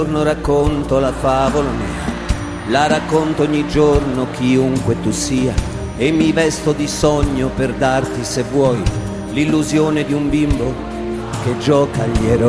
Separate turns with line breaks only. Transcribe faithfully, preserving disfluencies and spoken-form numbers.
giorno racconto la favola mia, la racconto ogni giorno chiunque tu sia, e mi vesto di sogno per darti, se vuoi, l'illusione di un bimbo che gioca agli eroi.